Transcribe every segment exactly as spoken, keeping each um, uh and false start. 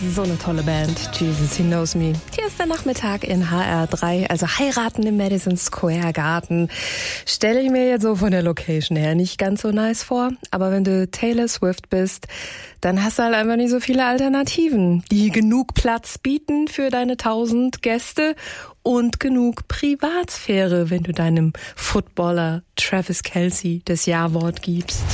So eine tolle Band. Jesus, He Knows Me. Hier ist der Nachmittag in H R drei, also heiraten im Madison Square Garden. Stelle ich mir jetzt so von der Location her nicht ganz so nice vor. Aber wenn du Taylor Swift bist, dann hast du halt einfach nicht so viele Alternativen, die genug Platz bieten für deine tausend Gäste und genug Privatsphäre, wenn du deinem Footballer Travis Kelce das Ja-Wort gibst.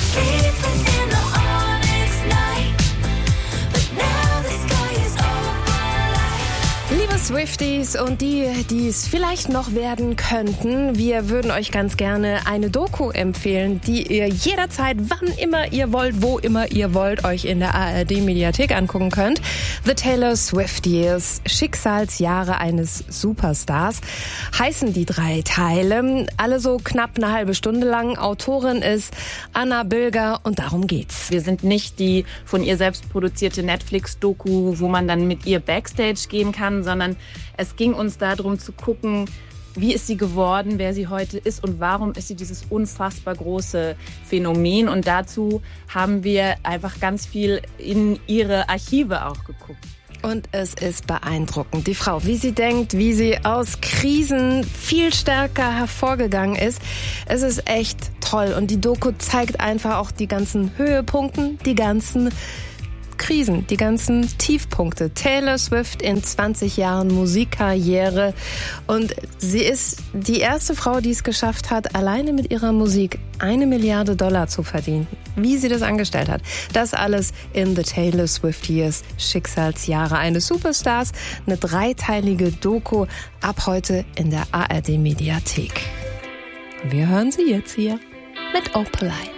Swifties und die, die es vielleicht noch werden könnten, wir würden euch ganz gerne eine Doku empfehlen, die ihr jederzeit, wann immer ihr wollt, wo immer ihr wollt, euch in der A R D-Mediathek angucken könnt. The Taylor Swift Years, Schicksalsjahre eines Superstars, heißen die drei Teile. Alle so knapp eine halbe Stunde lang. Autorin ist Anna Bilger und darum geht's. Wir sind nicht die von ihr selbst produzierte Netflix-Doku, wo man dann mit ihr Backstage gehen kann, sondern es ging uns darum zu gucken, wie ist sie geworden, wer sie heute ist und warum ist sie dieses unfassbar große Phänomen. Und dazu haben wir einfach ganz viel in ihre Archive auch geguckt. Und es ist beeindruckend. Die Frau, wie sie denkt, wie sie aus Krisen viel stärker hervorgegangen ist. Es ist echt toll. Und die Doku zeigt einfach auch die ganzen Höhepunkte, die ganzen Krisen, die ganzen Tiefpunkte. Taylor Swift in zwanzig Jahren Musikkarriere. Und sie ist die erste Frau, die es geschafft hat, alleine mit ihrer Musik eine Milliarde Dollar zu verdienen. Wie sie das angestellt hat. Das alles in The Taylor Swift Years, Schicksalsjahre eines Superstars. Eine dreiteilige Doku ab heute in der A R D-Mediathek. Wir hören sie jetzt hier mit Opalite.